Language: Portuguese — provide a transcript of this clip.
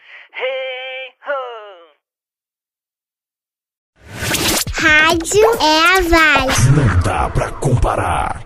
Hey ho! Rádio é a voz. Não dá pra comparar.